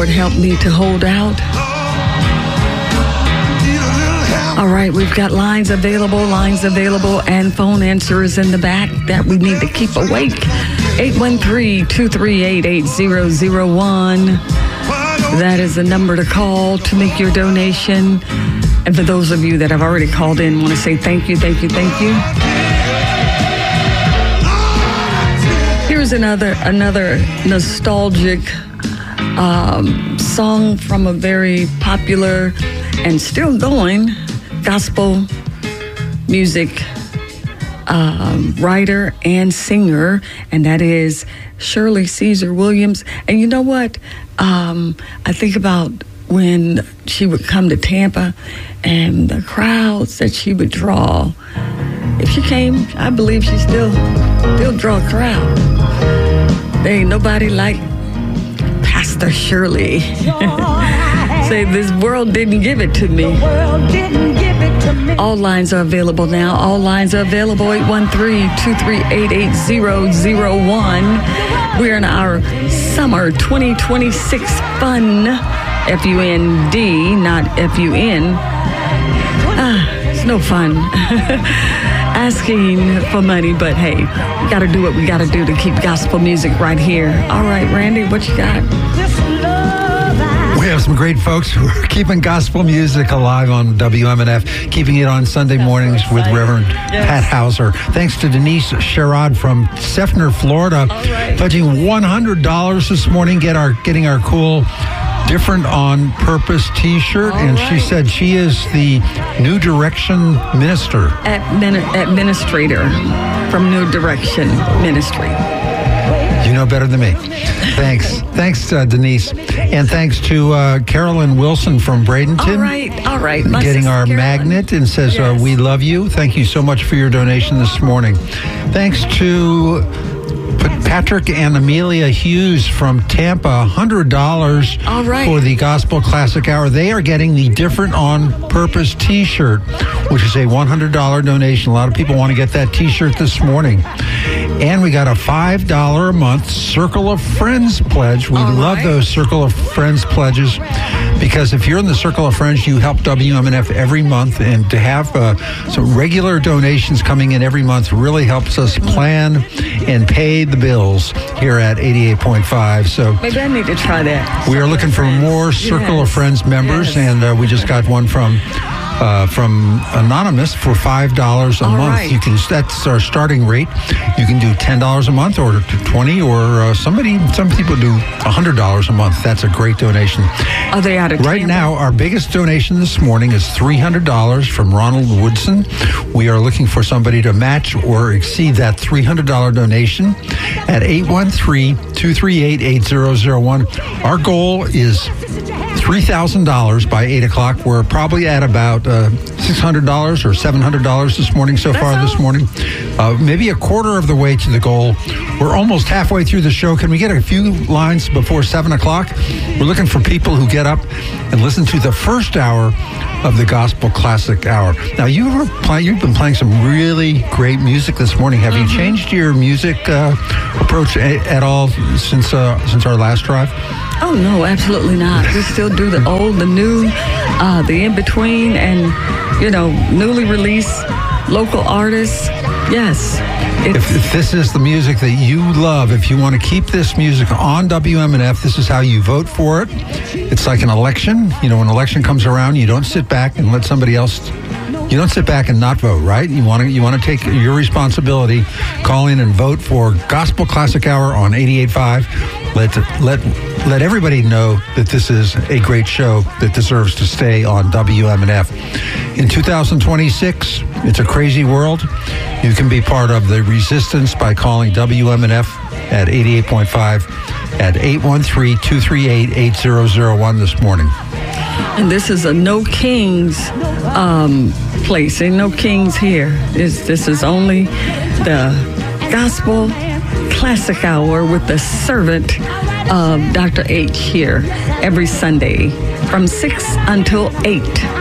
Lord help me to hold out. All right, we've got lines available, and phone answers in the back that we need to keep awake. 813-238-8001. That is the number to call to make your donation. And for those of you that have already called in, want to say thank you. Here's another nostalgic song from a very popular and still going gospel music writer and singer, and that is Shirley Caesar Williams. And you know what? I think about when she would come to Tampa and the crowds that she would draw. If she came, I believe she still draw a crowd. There ain't nobody like Pastor Shirley. Say, this world didn't give it to me. All lines are available now. 813-238-8001. We're in our summer 2026 fun, F-U-N-D, not F-U-N. It's no fun asking for money, but hey, we got to do what we got to do to keep gospel music right here. All right, Randy, what you got? We have some great folks who are keeping gospel music alive on WMNF, keeping it on Sunday mornings with Reverend Pat Hauser. Thanks to Denise Sherrod from Seffner, Florida, pledging $100 this morning, getting our cool Different on Purpose t-shirt. And she said she is the New Direction minister. Administrator from New Direction Ministry. You know better than me. Thanks. Thanks, Denise. And thanks to Carolyn Wilson from Bradenton. All right. Getting our magnet and says, we love you. Thank you so much for your donation this morning. Thanks to Patrick and Amelia Hughes from Tampa, $100 for the Gospel Classic Hour. They are getting the Different on Purpose t-shirt, which is a $100 donation. A lot of people want to get that t-shirt this morning. And we got a $5 a month Circle of Friends pledge. We love those Circle of Friends pledges because if you're in the Circle of Friends, you help WMNF every month. And to have some regular donations coming in every month really helps us plan and pay the bills here at 88.5. So maybe I need to try that. We are looking for more Circle of Friends members, and we just got one from Anonymous for $5 a month. You can, that's our starting rate. You can do $10 a month or $20, or some people do $100 a month. That's a great donation. Are they out of Tampa? Right now, our biggest donation this morning is $300 from Ronald Woodson. We are looking for somebody to match or exceed that $300 donation at 813-238-8001. Our goal is $3,000 by 8 o'clock. We're probably at about $600 or $700 this morning so far this morning. Maybe a quarter of the way to the goal. We're almost halfway through the show. Can we get a few lines before 7 o'clock? We're looking for people who get up and listen to the first hour of the Gospel Classic Hour. Now, you've been playing some really great music this morning. Have you changed your music approach at all since our last drive? Oh, no, absolutely not. We still do the old, the new, the in-between, and, newly released local artists. Yes. If this is the music that you love, if you want to keep this music on WMNF, this is how you vote for it. It's like an election. When an election comes around, you don't sit back and let somebody else... You don't sit back and not vote, right? You want to take your responsibility, call in and vote for Gospel Classic Hour on 88.5. Let everybody know that this is a great show that deserves to stay on WMNF. In 2026, it's a crazy world. You can be part of the resistance by calling WMNF at 88.5 at 813-238-8001 this morning. And this is a No Kings place. Ain't no kings here. This is only the Gospel Classic Hour with the servant of Dr. H here every Sunday from 6 until 8.